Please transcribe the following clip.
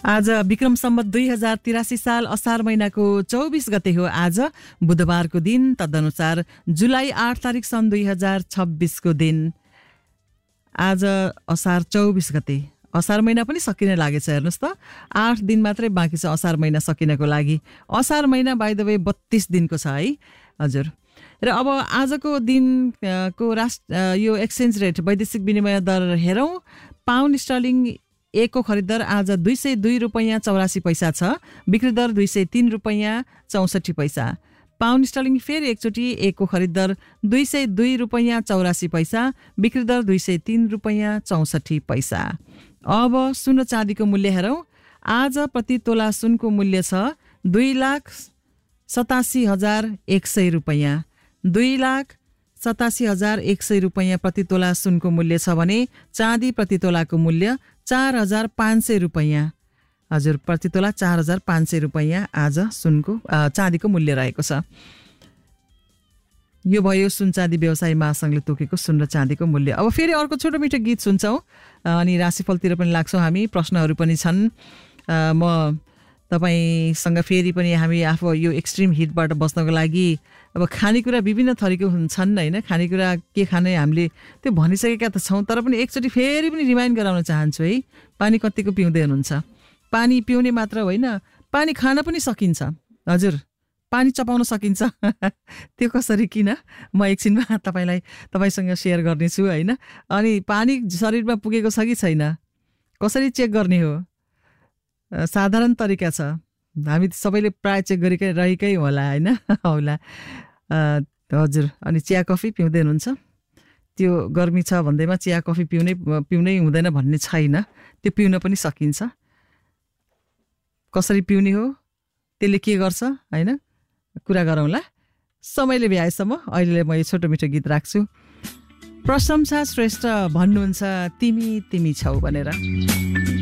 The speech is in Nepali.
आज विक्रम सम्वत 2083 साल असार महिनाको 24 गते हो आज बुधबारको दिन। तदनुसार जुलाई 8 तारिक सन् 2026 को दिन। आज असार 24 गते। असार महिना पनि सकिन लागेछ, हेर्नुहोस् त। 8 दिन मात्रै बाँकी छ असार महिना सकिनको लागि। असार महिना बाइ द वे 32 दिनको छ है हजुर। र अब आजको दिनको यो एक्सचेन्ज रेट वैदेशिक विनिमय दर हेरौँ। पाउन्ड स्टर्लिङ एक को खरिद दर आज 202 रुपैयाँ 84 पैसा छ। बिक्री दर 203 रुपैयाँ 64 पैसा। पाउन्ड स्टर्लिङ फेरि एकचोटि एक को खरिद दर 202 रुपैयाँ 84 पैसा। बिक्री दर 203 रुपैयाँ 64 पैसा। अब सुन र चाँदीको मूल्य हेरौँ। आज प्रति तोला सुनको मूल्य छ 2,87,100 रुपैयाँ। 2,87,100 रुपैयाँ प्रति तोला सुनको मूल्य छ भने चाँदी प्रति तोलाको मूल्य 4,500 रुपैयाँ। हजुर, प्रति तोला 4,500 रुपैयाँ आज सुनको चाँदीको मूल्य रहेको छ। यो भयो सुन चाँदी व्यवसायी महासंघले तोकेको सुन र चाँदीको मूल्य। अब फेरि अर्को छोटो मिठो गीत सुन्छौँ अनि राशिफलतिर पनि लाग्छौँ हामी। प्रश्नहरू पनि छन्। म तपाईसँग फेरि पनि हामी आफू यो एक्सट्रिम हिटबाट बस्नको लागि अब खानेकुरा विभिन्न थरीको हुन्छन् होइन। खानेकुरा के खाने हामीले त्यो भनिसकेका त छौँ, तर पनि एकचोटि फेरि पनि रिमाइन्ड गराउन चाहन्छु है। पानी कतिको पिउँदै हुनुहुन्छ? पानी पिउने मात्र होइन, पानी खान पनि सकिन्छ। हजुर, पानी चपाउन सकिन्छ। त्यो कसरी किन म एकछिनमा तपाईँसँग सेयर गर्नेछु होइन। अनि पानी शरीरमा पुगेको छ कि छैन कसरी चेक गर्ने हो? साधारण तरिका छ, हामी सबैले प्राय चेक गरिरहेकै होला होइन होला। हजुर, अनि चिया कफी पिउँदै हुनुहुन्छ? त्यो गर्मी छ भन्दैमा चिया कफी पिउनै हुँदैन भन्ने छैन। त्यो पिउन पनि सकिन्छ। कसरी पिउने हो, त्यसले के गर्छ होइन, कुरा गरौँला समयले भ्याएसम्म। अहिले म यो छोटो मिठो गीत राख्छु। प्रशंसा श्रेष्ठ भन्नुहुन्छ तिमी तिमी छौ भनेर।